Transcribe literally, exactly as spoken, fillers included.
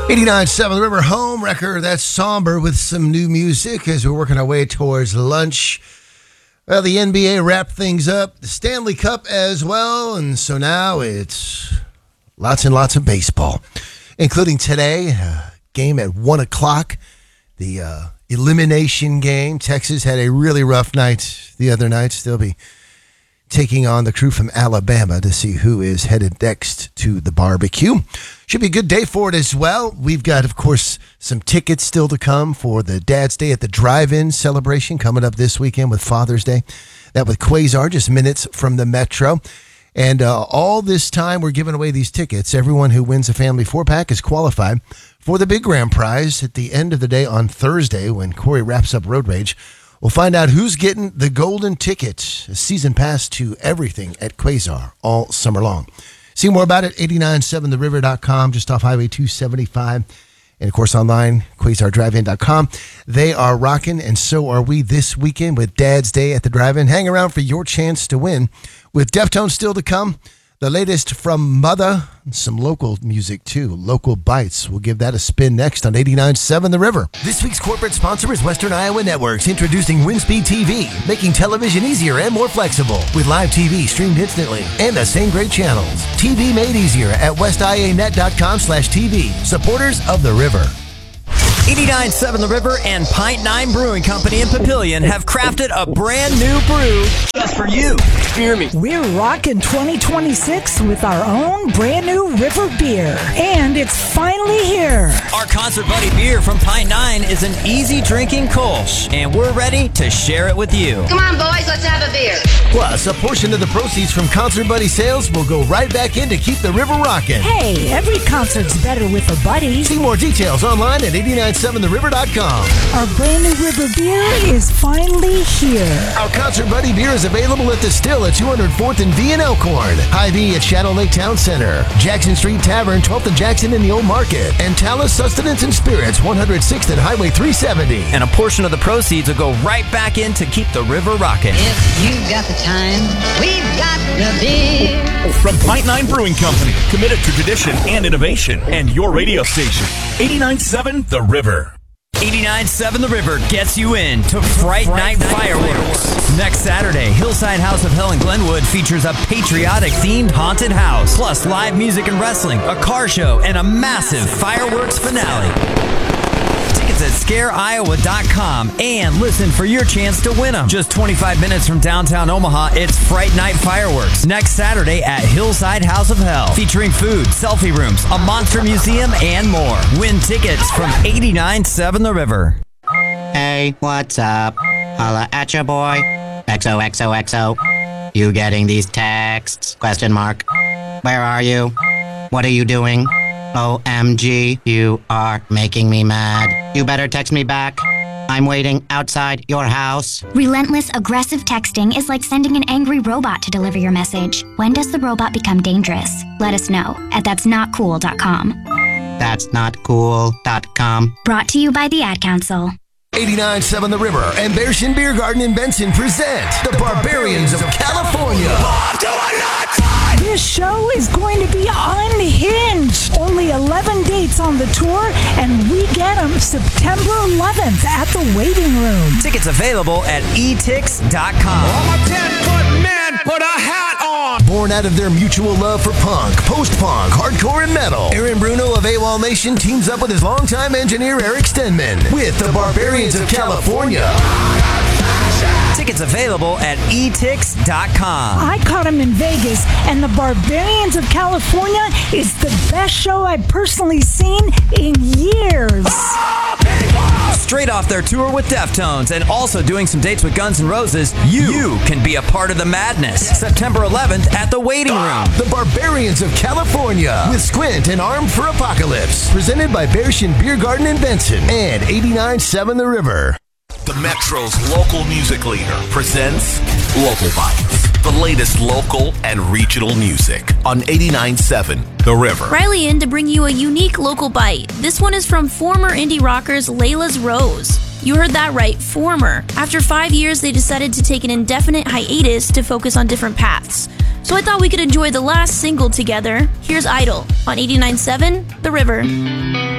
eighty-nine point seven The River home wrecker. That's somber with some new music as we're working our way towards lunch. Well, the N B A wrapped things up, the Stanley Cup as well, and so now it's lots and lots of baseball, including today, a game at one o'clock, the uh, elimination game. Texas had a really rough night the other night. They'll be taking on the crew from Alabama to see who is headed next to the barbecue. Should be a good day for it as well. We've got, of course, some tickets still to come for the Dad's Day at the Drive-In celebration coming up this weekend with Father's Day. That with Quasar, just minutes from the Metro. And uh, all this time we're giving away these tickets. Everyone who wins a family four-pack is qualified for the big grand prize at the end of the day on Thursday when Corey wraps up Road Rage. We'll find out who's getting the golden ticket, a season pass to everything at Quasar all summer long. See more about it, eighty-nine seven the river dot com, just off Highway two seventy-five. And, of course, online, quasar drive in dot com. They are rocking, and so are we this weekend with Dad's Day at the Drive-In. Hang around for your chance to win. With Deftones still to come, the latest from Mother, some local music, too. Local Bites. We'll give that a spin next on eighty-nine point seven The River. This week's corporate sponsor is Western Iowa Networks, introducing WinSpeed T V, making television easier and more flexible. With live T V streamed instantly and the same great channels. T V made easier at west i a net dot com slash T V. Supporters of The River. eighty-nine point seven The River and Pint Nine Brewing Company in Papillion have crafted a brand new brew just for you. Hear me. We're rocking twenty twenty-six with our own brand new River beer. And it's finally here. Our Concert Buddy beer from Pint Nine is an easy drinking Kolsch, and we're ready to share it with you. Come on, boys, let's have a beer. Plus, a portion of the proceeds from Concert Buddy sales will go right back in to keep the river rocking. Hey, every concert's better with a buddy. See more details online at eighty-nine seven the river dot com. Our brand new River beer is finally here. Our Concert Buddy beer is available at the Still at two hundred fourth and V in Elkhorn, Hy-Vee at Shadow Lake Town Center, Jackson Street Tavern, twelfth and Jackson in the Old Market, and Talus Sustenance and Spirits, one hundred sixth and Highway three seventy. And a portion of the proceeds will go right back in to keep the river rocking. If you've got the time, we've got the beer. From Pint Nine Brewing Company, committed to tradition and innovation, and your radio station, eighty-nine point seven The River. eighty-nine point seven The River gets you in to Fright Night Fireworks. Next Saturday, Hillside House of Hell in Glenwood features a patriotic-themed haunted house, plus live music and wrestling, a car show, and a massive fireworks finale. Tickets at scare iowa dot com, and listen for your chance to win them. Just twenty-five minutes from downtown Omaha, it's Fright Night Fireworks. Next Saturday at Hillside House of Hell, featuring food, selfie rooms, a monster museum, and more. Win tickets from eighty-nine point seven The River. Hey, what's up? Holla at ya, boy. X O X O X O. You getting these texts? Question mark. Where are you? What are you doing? O M G, you are making me mad. You better text me back. I'm waiting outside your house. Relentless, aggressive texting is like sending an angry robot to deliver your message. When does the robot become dangerous? Let us know at that's not cool dot com. That's not cool dot com. Brought to you by the Ad Council. eighty-nine point seven The River and Bearshin Beer Garden in Benson present the Barbarians of California. This show is going to be unhinged. Only eleven dates on the tour, and we get them September eleventh at the Waiting Room. Tickets available at e tix dot com. I'm a ten-foot man, put a hat on. Born out of their mutual love for punk, post-punk, hardcore, and metal, Aaron Bruno of AWOL Nation teams up with his longtime engineer Eric Stenman with the Barbarians of California. Tickets available at e tix dot com. I caught him in Vegas, and the Barbarians of California is the best show I've personally seen in years. Straight off their tour with Deftones and also doing some dates with Guns N' Roses, you, you can be a part of the madness. September eleventh at the Waiting Room. The Barbarians of California with Squint and Armed for Apocalypse. Presented by Bearshin Beer Garden in Benson and eighty-nine point seven The River. The Metro's local music leader presents Local Bites, the latest local and regional music on eighty-nine point seven The River. Riley in to bring you a unique local bite. This one is from former indie rockers Layla's Rose. You heard that right, former. After five years, they decided to take an indefinite hiatus to focus on different paths. So I thought we could enjoy the last single together. Here's Idol on eighty-nine point seven The River.